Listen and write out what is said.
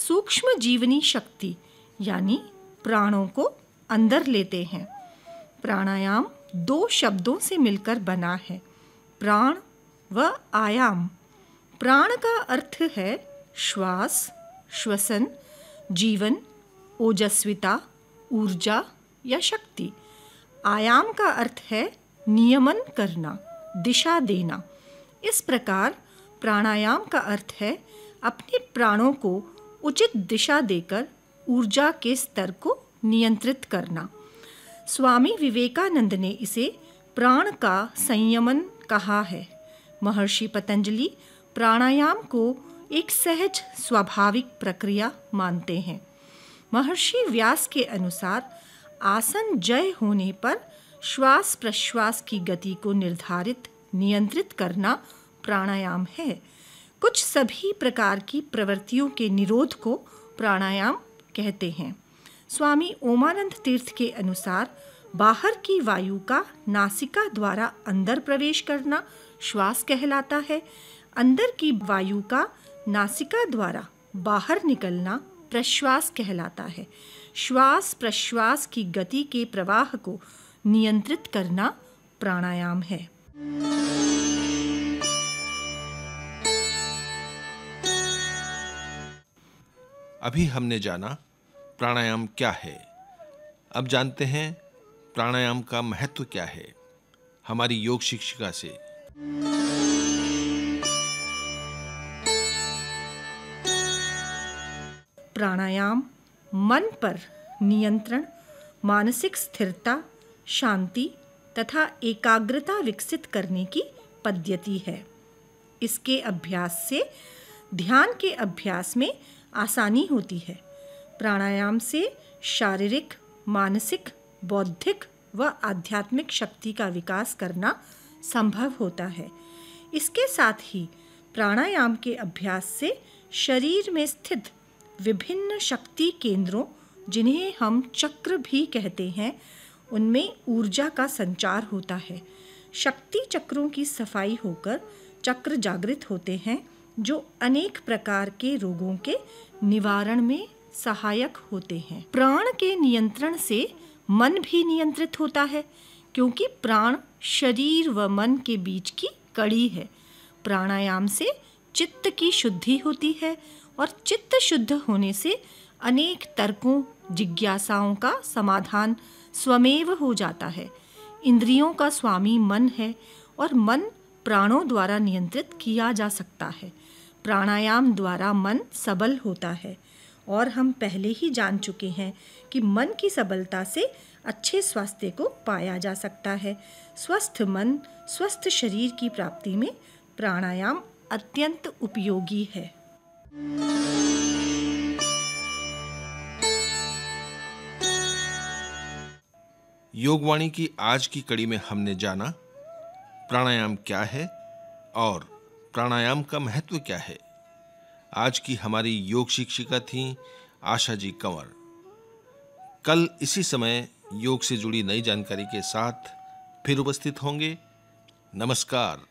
सूक्ष्म जीवनी शक्ति यानी प्राणों को अंदर लेते हैं। प्राणायाम 2 शब्दों से मिलकर बना है, प्राण व आयाम। प्राण का अर्थ है श्वास, श्वसन, जीवन, ओजस्विता, ऊर्जा या शक्ति। आयाम का अर्थ है नियमन करना, दिशा देना। इस प्रकार प्राणायाम का अर्थ है अपने प्राणों को उचित दिशा देकर ऊर्जा के स्तर को नियंत्रित करना। स्वामी विवेकानंद ने इसे प्राण का संयमन कहा है। महर्षि पतंजलि प्राणायाम को एक सहज स्वाभाविक प्रक्रिया मानते हैं। महर्षि व्यास के अनुसार आसन जय होने पर श्वास प्रश्वास की गति को निर्धारित नियंत्रित करना प्राणायाम है। कुछ सभी प्रकार की प्रवृत्तियों के निरोध को प्राणायाम कहते हैं। स्वामी ओमानंद तीर्थ के अनुसार बाहर की वायु का नासिका द्वारा अंदर प्रवेश करना श्वास कहलाता है। अंदर की वायु का नासिका द्वारा बाहर निकलना प्रश्वास कहलाता है। श्वास प्रश्वास की गति के प्रवाह को नियंत्रित करना प्राणायाम है। अभी हमने जाना प्राणायाम क्या है। अब जानते हैं प्राणायाम का महत्व क्या है हमारी योग शिक्षिका से। प्राणायाम मन पर नियंत्रण, मानसिक स्थिरता, शांति तथा एकाग्रता विकसित करने की पद्धति है। इसके अभ्यास से ध्यान के अभ्यास में आसानी होती है। प्राणायाम से शारीरिक, मानसिक, बौद्धिक व आध्यात्मिक शक्ति का विकास करना संभव होता है। इसके साथ ही प्राणायाम के अभ्यास से शरीर में स्थित विभिन्न शक्ति केंद्रों, जिन्हें हम चक्र भी कहते हैं, उनमें ऊर्जा का संचार होता है। शक्ति चक्रों की सफाई होकर चक्र जागृत होते हैं, जो अनेक प्रकार के रोगों के निवारण में सहायक होते हैं। प्राण के नियंत्रण से मन भी नियंत्रित होता है, क्योंकि प्राण शरीर व मन के बीच की कड़ी है। प्राणायाम से चित्त की शुद्धि होती है और चित्त शुद्ध होने से अनेक तर्कों, जिज्ञासाओं का समाधान स्वमेव हो जाता है। इंद्रियों का स्वामी मन है और मन प्राणों द्वारा नियंत्रित किया जा सकता है। प्राणायाम द्वारा मन सबल होता है और हम पहले ही जान चुके हैं कि मन की सबलता से अच्छे स्वास्थ्य को पाया जा सकता है। स्वस्थ मन, स्वस्थ शरीर की प्राप्ति में प्राणायाम अत्यंत उपयोगी है। योगवाणी की आज की कड़ी में हमने जाना प्राणायाम क्या है और प्राणायाम का महत्व क्या है। आज की हमारी योग शिक्षिका थी आशा जी कंवर। कल इसी समय योग से जुड़ी नई जानकारी के साथ फिर उपस्थित होंगे। नमस्कार।